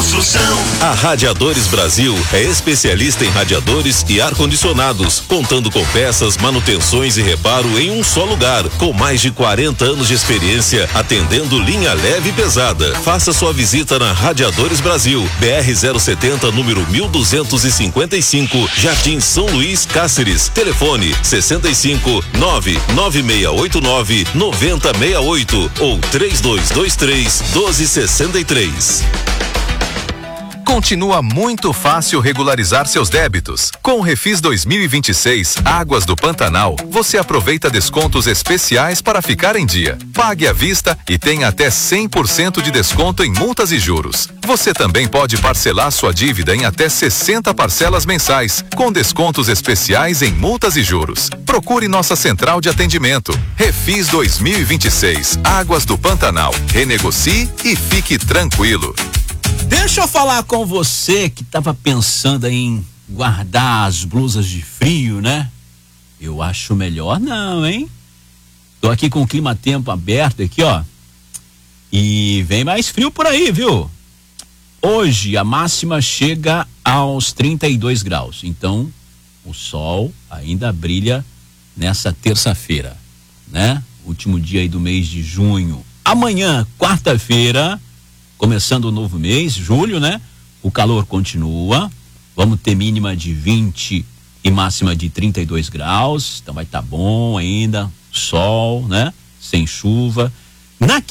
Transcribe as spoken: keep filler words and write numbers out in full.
Construção. A Radiadores Brasil é especialista em radiadores e ar-condicionados, contando com peças, manutenções e reparo em um só lugar, com mais de quarenta anos de experiência, atendendo linha leve e pesada. Faça sua visita na Radiadores Brasil, B R zero setenta, número mil duzentos e cinquenta e cinco, Jardim São Luís, Cáceres. Telefone sessenta e cinco, nove nove seis oito nove, nove zero seis oito ou três dois dois três, doze sessenta e três. Continua muito fácil regularizar seus débitos. Com o Refis dois mil e vinte e seis Águas do Pantanal, você aproveita descontos especiais para ficar em dia. Pague à vista e tenha até cem por cento de desconto em multas e juros. Você também pode parcelar sua dívida em até sessenta parcelas mensais, com descontos especiais em multas e juros. Procure nossa central de atendimento. Refis dois mil e vinte e seis Águas do Pantanal. Renegocie e fique tranquilo. Deixa eu falar com você que estava pensando em guardar as blusas de frio, né? Eu acho melhor não, hein? Tô aqui com o clima-tempo aberto aqui, ó. E vem mais frio por aí, viu? Hoje a máxima chega aos trinta e dois graus. Então, o sol ainda brilha nessa terça-feira, né? Último dia aí do mês de junho. Amanhã, quarta-feira, começando o novo mês, julho, né? O calor continua. Vamos ter mínima de vinte e máxima de trinta e dois graus. Então vai estar tá bom ainda. Sol, né? Sem chuva. Na